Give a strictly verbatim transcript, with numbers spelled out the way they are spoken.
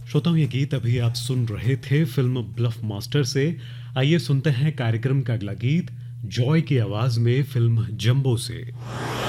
श्रोताओं, ये गीत अभी आप सुन रहे थे फिल्म ब्लफ मास्टर से। आइए सुनते हैं कार्यक्रम का अगला गीत जॉय की आवाज में फिल्म जंबो से।